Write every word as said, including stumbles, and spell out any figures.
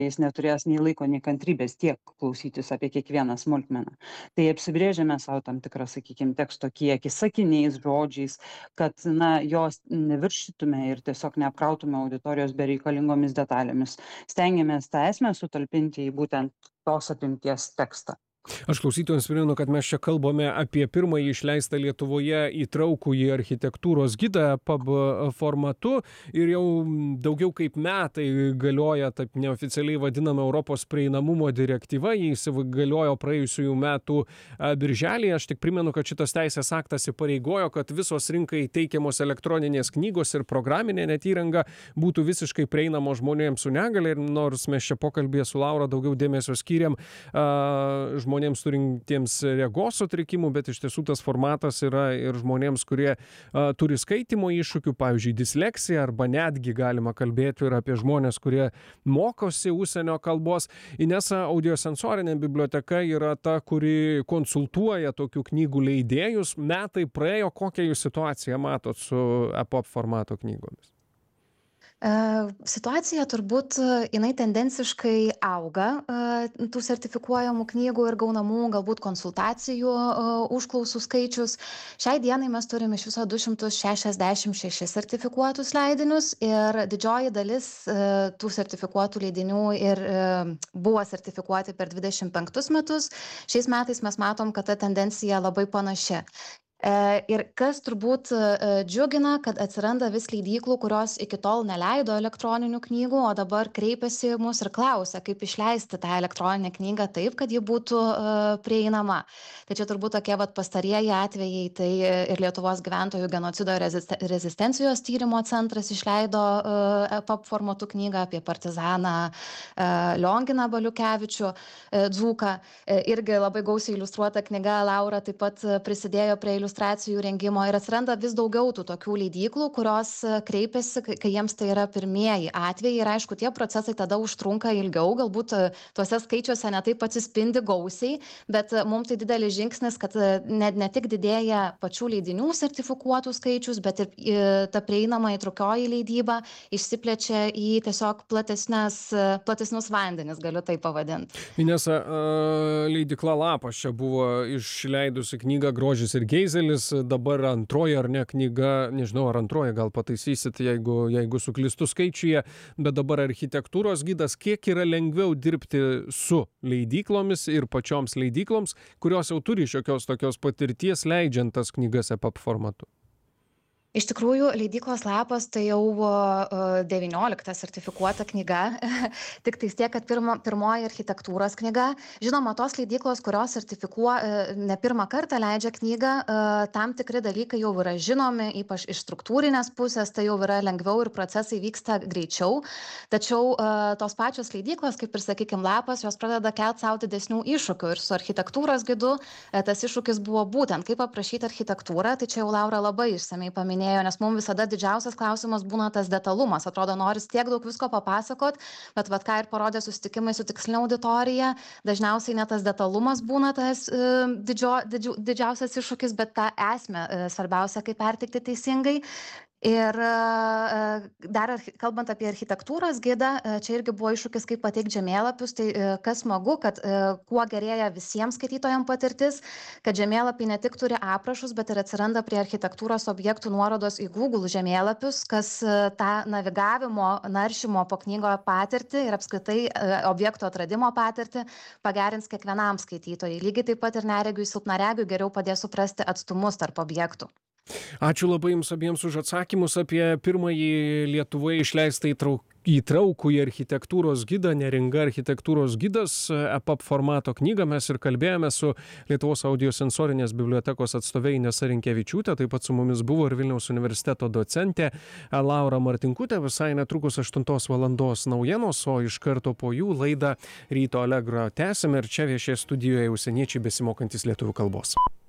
jis neturės nei laiko, nei kantrybės tiek klausytis apie kiekvieną smulkmeną. Tai apsibrėžiame savo tam tikrą, sakykime, teksto kiekį, sakiniais, žodžiais, kad, na, jos neviršytume ir tiesiog neapkrautume auditorijos bereikalingomis detalėmis. Stengiamės tą esmę sutalpinti į būtent tos apimties tekstą. Aš klausytojams primenu, kad mes čia kalbame apie pirmąjį išleistą Lietuvoje įtraukųjį architektūros gidą pub formatu ir jau daugiau kaip metai galioja taip neoficialiai vadinama Europos prieinamumo direktyva, jį įsigaliojo praėjusiųjų metų birželį. Aš tik primenu, kad šitas teisės aktas įpareigojo, kad visos rinkai teikiamos elektroninės knygos ir programinė net įranga būtų visiškai prieinamos žmonėms su negalia, ir nors mes čia pokalbėje su Laura daugiau dėmesio skyrėm uh, žmonėms turintiems regos sutrikimų, bet iš tiesų tas formatas yra ir žmonėms, kurie a, turi skaitymo iššūkių, pavyzdžiui, disleksija, arba netgi galima kalbėti ir apie žmonės, kurie mokosi užsienio kalbos. Inesa audiosensorinė biblioteka yra ta, kuri konsultuoja tokių knygų leidėjus. Metai praėjo, kokią jūs situaciją matot su E P U B formato knygomis? Situacija turbūt jinai tendenciškai auga, tų sertifikuojamų knygų ir gaunamų galbūt konsultacijų užklausų skaičius. Šiai dienai mes turime iš viso du šimtus šešiasdešimt šešis sertifikuotus leidinius ir didžioji dalis tų sertifikuotų leidinių ir buvo sertifikuoti per dvidešimt penktus metus. Šiais metais mes matom, kad ta tendencija labai panaši. Ir kas turbūt džiugina, kad atsiranda vis leidyklų, kurios iki tol neleido elektroninių knygų, o dabar kreipiasi mus ir klausia, kaip išleisti tą elektroninę knygą taip, kad ji būtų prieinama. Tai čia turbūt tokie vat pastarieji atvejai, tai ir Lietuvos gyventojų genocido rezistencijos tyrimo centras išleido E P U B formatu knygą apie partizaną Lionginą Baliukevičių, dzūką. Irgi labai gausiai iliustruota knyga, Laura taip pat prisidėjo prie iliustracijų rengimo ir atsiranda vis daugiau tų tokių leidyklų, kurios kreipiasi, kai jiems tai yra pirmieji atvejai ir aišku, tie procesai tada užtrunka ilgiau, galbūt tuose skaičiuose netaip atsispindi gausiai, bet mums tai didelis žingsnis, kad ne, ne tik didėja pačių leidinių sertifikuotų skaičius, bet ir ta prieinama įtraukioji leidyba išsiplečia į tiesiog platesnės, platesnius vandenis, galiu tai pavadinti. Inesa, leidykla Lapas čia buvo išleidusi knygą Grožis ir Geizelis, dabar antroji ar ne knyga, nežinau, ar antroji, gal pataisysit, jeigu, jeigu suklystu skaičiuje, bet dabar architektūros gidas. Kiek yra lengviau dirbti su leidyklomis ir pačioms leidykloms, kurios jau turi šiokios tokios patirties leidžiant tas knygas E P U B formatu? Iš tikrųjų, leidyklos Lapas tai jau devyniolikta sertifikuota knyga, tik tais tiek, kad pirmo, pirmoji architektūros knyga. Žinoma, tos leidyklos, kurios sertifikuoja, ne pirmą kartą leidžia knygą, tam tikri dalykai jau yra žinomi, ypač iš struktūrinės pusės, tai jau yra lengviau ir procesai vyksta greičiau. Tačiau tos pačios leidyklos, kaip ir sakykime Lapas, jos pradeda kelti savo didesnių iššūkių. Ir su architektūros gidu tas iššūkis buvo būtent, kaip aprašyti architektūrą, tai čia jau Laura labai išsamei paminėjo. Nes mums visada didžiausias klausimas būna tas detalumas. Atrodo, noris tiek daug visko papasakot, bet vat ką ir parodė susitikimai su tikslinė auditorija, dažniausiai ne tas detalumas būna tas didžio, didžiu, didžiausias iššūkis, bet tą esmę svarbiausia, kaip perteikti teisingai. Ir dar kalbant apie architektūros gidą, čia irgi buvo iššūkis, kaip pateikti žemėlapius. Tai kas smagu, kad kuo gerėja visiems skaitytojams patirtis, kad žemėlapiai ne tik turi aprašus, bet ir atsiranda prie architektūros objektų nuorodos į Google žemėlapius, kas tą navigavimo, naršymo po knygoje patirtį ir apskritai objekto atradimo patirtį pagerins kiekvienam skaitytojai. Lygiai taip pat ir neregiui, silpnaregiui geriau padės suprasti atstumus tarp objektų. Ačiū labai jums abiems už atsakymus apie pirmąjį Lietuvoje išleistą įtraukųjį architektūros gidą, Neringa architektūros gidas, E P U B formato knygą. Mes ir kalbėjome su Lietuvos audiosensorinės bibliotekos atstovė Inesa Rinkevičiūtė, taip pat su mumis buvo ir Vilniaus universiteto docentė Laura Martinkutė. Visai netrukus aštuntos valandos naujienos, o iš karto po jų laidą Ryto Allegro tęsime ir čia viešės studijoje užsieniečiai besimokantis lietuvių kalbos.